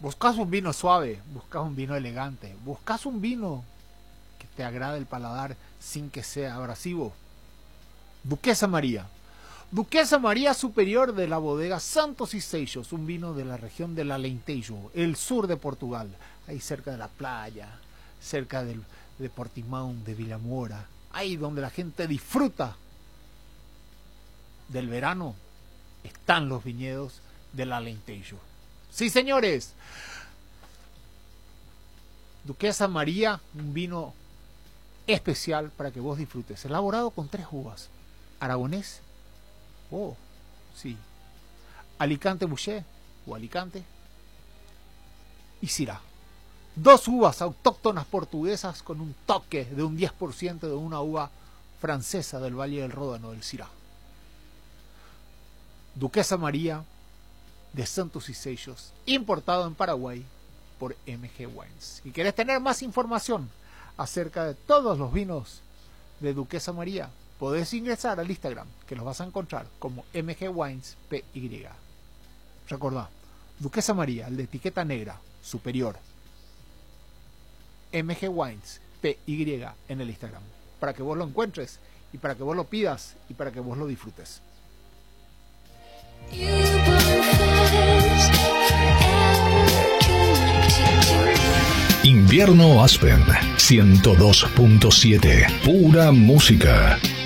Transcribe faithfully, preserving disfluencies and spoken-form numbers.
Buscas un vino suave, buscas un vino elegante, buscas un vino que te agrade el paladar sin que sea abrasivo. Duquesa María. Duquesa María Superior de la bodega Santos y Seixos, un vino de la región del Alentejo, el sur de Portugal, ahí cerca de la playa, cerca del, de Portimão, de Vilamora, ahí donde la gente disfruta del verano, están los viñedos del Alentejo. Sí, señores, Duquesa María, un vino especial para que vos disfrutes, elaborado con tres uvas, aragonés, oh, sí, Alicante Bouschet o Alicante y Syrah. Dos uvas autóctonas portuguesas con un toque de un diez por ciento de una uva francesa del Valle del Ródano, del Syrah. Duquesa María de Santos y Seixos, importado en Paraguay por M G Wines. Si querés tener más información acerca de todos los vinos de Duquesa María, podés ingresar al Instagram, que los vas a encontrar como M G Wines P Y. Recordá, Duquesa María, el de etiqueta negra, superior. M G Wines P Y en el Instagram, para que vos lo encuentres y para que vos lo pidas y para que vos lo disfrutes. Invierno Aspen ciento dos punto siete, pura música.